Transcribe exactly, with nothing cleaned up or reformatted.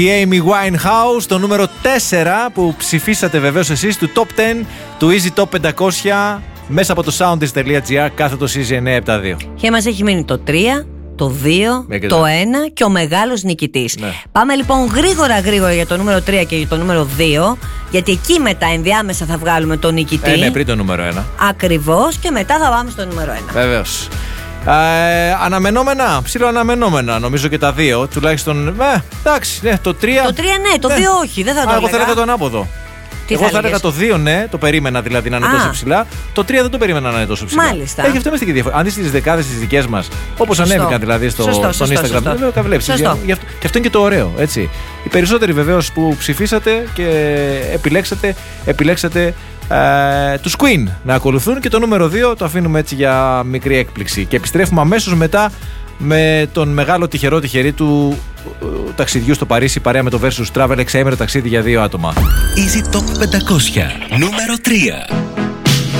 Η Amy Winehouse, το νούμερο τέσσερα που ψηφίσατε βεβαίως εσείς, του Top δέκα του Easy Top πεντακόσια μέσα από το soundist.gr κάθετο Easy εννιακόσια εβδομήντα δύο. Και μας έχει μείνει το τρία, το δύο, ναι, το ένα και ο μεγάλος νικητής. Ναι. Πάμε λοιπόν γρήγορα γρήγορα για το νούμερο τρία και για το νούμερο δύο, γιατί εκεί μετά ενδιάμεσα θα βγάλουμε τον νικητή. Ε, ναι, πριν το νούμερο ένα. Ακριβώς, και μετά θα πάμε στο νούμερο ένα. Βεβαίως. Ε, αναμενόμενα, ψιλοαναμενόμενα νομίζω και τα δύο. Τουλάχιστον, ε, εντάξει, ναι, το τρία. Το τρία ναι, το ναι. δύο όχι, δεν θα το Α, έλεγα. εγώ θα έλεγα το ανάποδο. Τι εγώ θα θα έλεγα έλεγες? το δύο, ναι, το περίμενα δηλαδή να είναι Α. τόσο ψηλά. Το τρία δεν το περίμενα να είναι τόσο ψηλά. Μάλιστα. Έχει αυτό και διαφορά. Αν δεις τις δεκάδες τις δικές μας, όπως Σωστό. ανέβηκαν δηλαδή στο, Σωστό, στον σωστό, Instagram, σωστό. δεν το βλέπεις. Σωστό. Γι' αυτό, και αυτό είναι και το ωραίο, έτσι. Οι περισσότεροι βεβαίως που ψηφίσατε και επιλέξατε, επιλέξατε ε, τους Queen να ακολουθούν, και το νούμερο δύο το αφήνουμε έτσι για μικρή έκπληξη. Και επιστρέφουμε αμέσως μετά με τον μεγάλο τυχερό τυχερή του ε, ταξιδιού στο Παρίσι, παρέα με το Versus Travel, εξαήμερο ταξίδι για δύο άτομα. Easy Top πεντακόσια, νούμερο τρία.